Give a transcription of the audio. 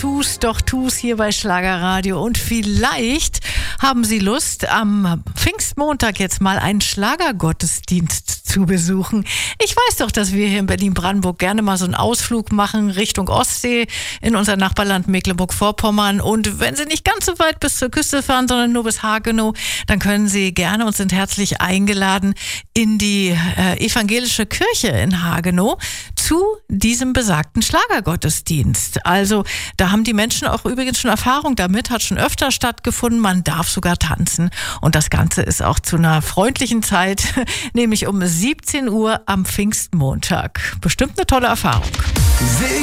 tu's hier bei Schlagerradio. Und vielleicht haben Sie Lust, am Pfingstmontag jetzt mal einen Schlagergottesdienst zu besuchen. Ich weiß doch, dass wir hier in Berlin-Brandenburg gerne mal so einen Ausflug machen Richtung Ostsee in unser Nachbarland Mecklenburg-Vorpommern. Und wenn Sie nicht ganz so weit bis zur Küste fahren, sondern nur bis Hagenow, dann können Sie gerne und sind herzlich eingeladen in die evangelische Kirche in Hagenow zu diesem besagten Schlagergottesdienst. Also da haben die Menschen auch übrigens schon Erfahrung damit, hat schon öfter stattgefunden. Man darf sogar tanzen. Und das Ganze ist auch zu einer freundlichen Zeit, nämlich um 17 Uhr am Pfingstmontag. Bestimmt eine tolle Erfahrung.